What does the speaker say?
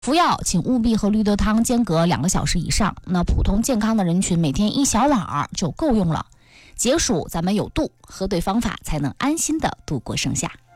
服药请务必和绿豆汤间隔2个小时以上，那普通健康的人群每天1小碗就够用了。解暑咱们有度，喝对方法才能安心的度过盛夏。